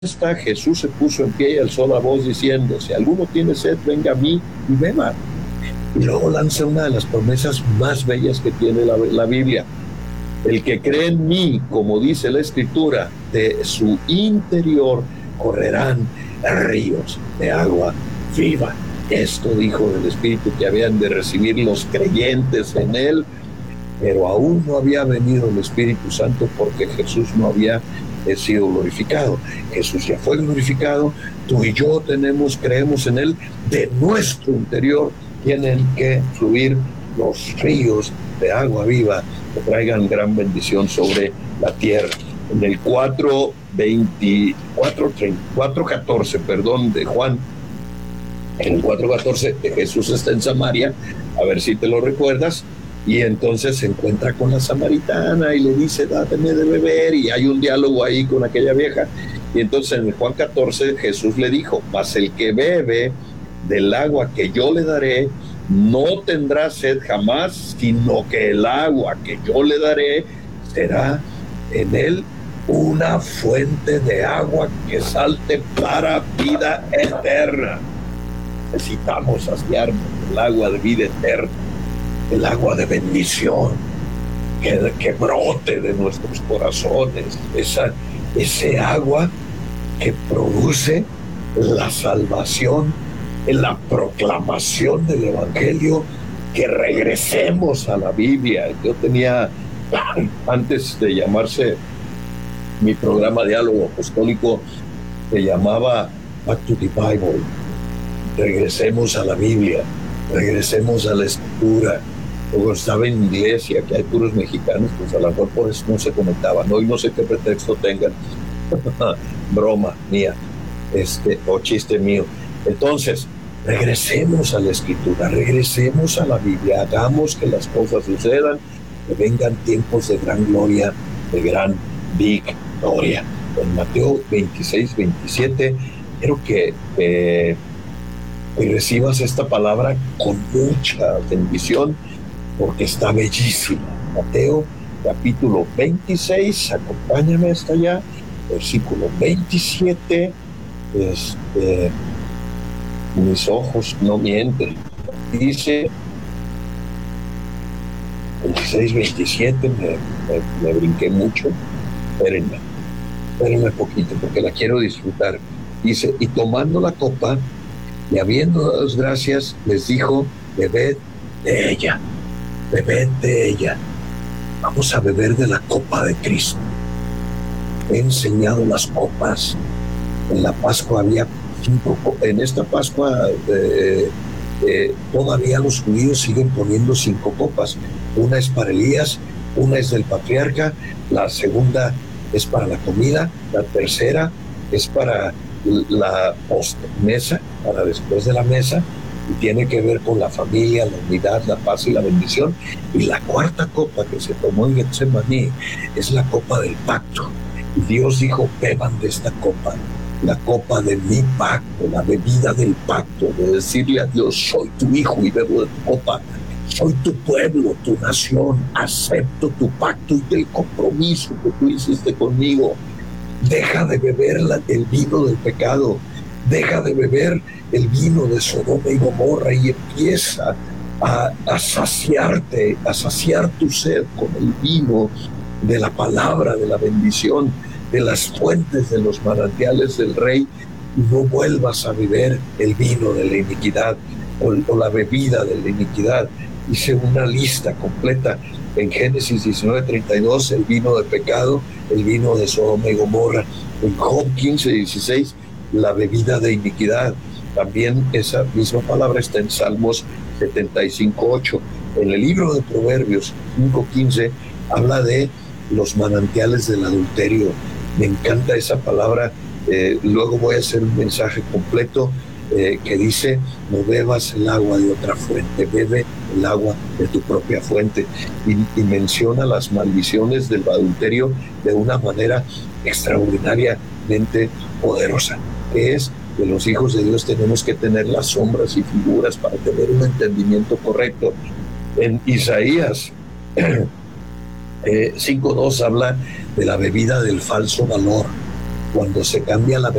respuesta, Jesús se puso en pie y alzó la voz diciendo: si alguno tiene sed, venga a mí y beba. Y luego lanza una de las promesas más bellas que tiene la Biblia: el que cree en mí, como dice la Escritura, de su interior correrán ríos de agua viva. Esto dijo del Espíritu que habían de recibir los creyentes en él, pero aún no había venido el Espíritu Santo porque Jesús no había sido glorificado. Jesús ya fue glorificado, tú y yo creemos en él, de nuestro interior tienen que fluir los ríos de agua viva que traigan gran bendición sobre la tierra. En el 4:14 de Juan, en el 4:14, Jesús está en Samaria, a ver si te lo recuerdas, y entonces se encuentra con la samaritana y le dice: dáteme de beber, y hay un diálogo ahí con aquella vieja. Y entonces en el Juan 14 Jesús le dijo: mas el que bebe del agua que yo le daré no tendrá sed jamás, sino que el agua que yo le daré será en él una fuente de agua que salte para vida eterna. Necesitamos saciarnos del agua de vida eterna, el agua de bendición, que brote de nuestros corazones, ese agua que produce la salvación, en la proclamación del Evangelio, que regresemos a la Biblia. Yo tenía, antes de llamarse mi programa Diálogo Apostólico, se llamaba Back to the Bible. Regresemos a la Biblia, regresemos a la Escritura. Luego estaba en iglesia, que hay puros mexicanos, pues a lo mejor por eso no se conectaban. Hoy no sé qué pretexto tengan. Broma mía, o chiste mío. Entonces, regresemos a la Escritura, regresemos a la Biblia, hagamos que las cosas sucedan, que vengan tiempos de gran gloria, de gran victoria. En Mateo 26-27, quiero que recibas esta palabra con mucha bendición, porque está bellísima. Mateo capítulo 26, acompáñame hasta allá, versículo 27. Mis ojos no mienten. Dice 26-27, me brinqué mucho. Espérenme poquito, porque la quiero disfrutar. Dice: y tomando la copa, y habiendo dado gracias, les dijo: bebed de ella, bebed de ella. Vamos a beber de la copa de Cristo. He enseñado las copas. En la Pascua había 5 copas. En esta Pascua todavía los judíos siguen poniendo 5 copas. Una es para Elías, una es del patriarca, la segunda es para la comida, la tercera es para la postmesa, para después de la mesa, y tiene que ver con la familia, la unidad, la paz y la bendición. Y la cuarta copa que se tomó en Getsemaní es la copa del pacto. Y Dios dijo: beban de esta copa, la copa de mi pacto, la bebida del pacto, de decirle a Dios: soy tu hijo y bebo de tu copa, soy tu pueblo, tu nación, acepto tu pacto y el compromiso que tú hiciste conmigo. Deja de beber el vino del pecado, deja de beber el vino de Sodoma y Gomorra, y empieza a saciarte, a saciar tu sed con el vino de la palabra, de la bendición, de las fuentes, de los manantiales del Rey, y no vuelvas a beber el vino de la iniquidad o la bebida de la iniquidad. Hice una lista completa en Génesis 19:32, el vino de pecado, el vino de Sodoma y Gomorra. En Job 15:16, la bebida de iniquidad. También esa misma palabra está en Salmos 75:8. En el libro de Proverbios 5:15 habla de los manantiales del adulterio. Me encanta esa palabra. Luego voy a hacer un mensaje completo que dice: no bebas el agua de otra fuente, bebe el agua de tu propia fuente. Y menciona las maldiciones del adulterio de una manera extraordinariamente poderosa, que es que los hijos de Dios tenemos que tener las sombras y figuras para tener un entendimiento correcto. En Isaías 5:2 habla de la bebida del falso valor. cuando se cambia la